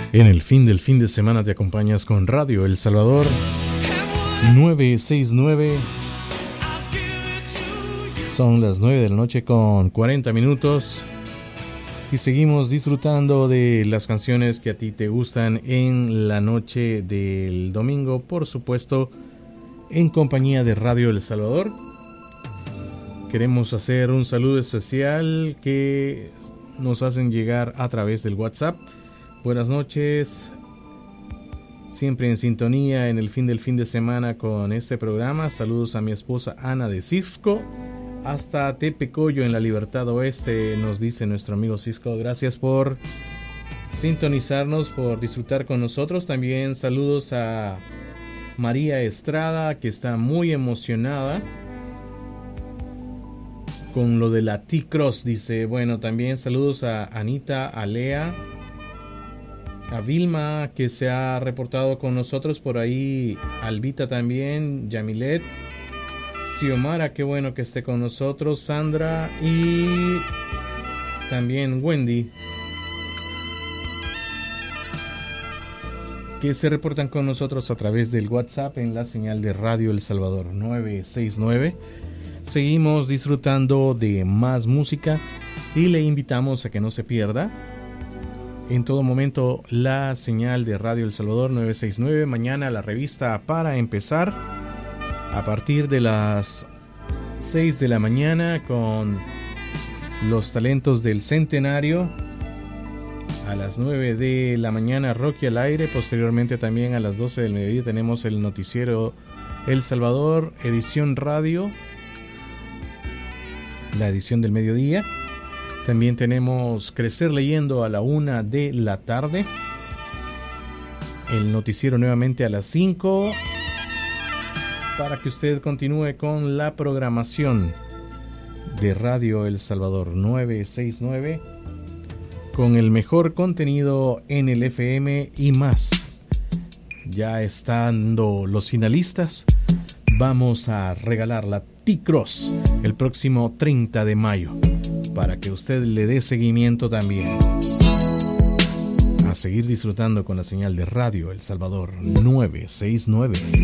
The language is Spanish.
En el fin del fin de semana te acompañas con Radio El Salvador 969. Son las 9 de la noche con 40 minutos y seguimos disfrutando de las canciones que a ti te gustan en la noche del domingo, por supuesto, en compañía de Radio El Salvador. Queremos hacer un saludo especial que nos hacen llegar a través del WhatsApp. Buenas noches, siempre en sintonía en el fin del fin de semana con este programa. Saludos a mi esposa Ana de Cisco, hasta Tepecoyo en la Libertad Oeste, nos dice nuestro amigo Cisco. Gracias por sintonizarnos, por disfrutar con nosotros. También saludos a María Estrada, que está muy emocionada con lo de la T-Cross, dice. Bueno, también saludos a Anita, a Lea, a Vilma, que se ha reportado con nosotros por ahí, Albita también, Yamilet, Xiomara, qué bueno que esté con nosotros, Sandra y también Wendy, que se reportan con nosotros a través del WhatsApp en la señal de Radio El Salvador 969. Seguimos disfrutando de más música y le invitamos a que no se pierda en todo momento la señal de Radio El Salvador 969. Mañana la revista Para Empezar a partir de las 6 de la mañana con los talentos del centenario. A las 9 de la mañana Rocky al aire. Posteriormente también a las 12 del mediodía tenemos el noticiero El Salvador, edición radio, la edición del mediodía. También tenemos Crecer Leyendo a la 1 de la tarde. El noticiero nuevamente a las 5, para que usted continúe con la programación de Radio El Salvador 969 con el mejor contenido en el FM y más. Ya estando los finalistas, vamos a regalar la T-Cross el próximo 30 de mayo para que usted le dé seguimiento también. A seguir disfrutando con la señal de Radio El Salvador 969.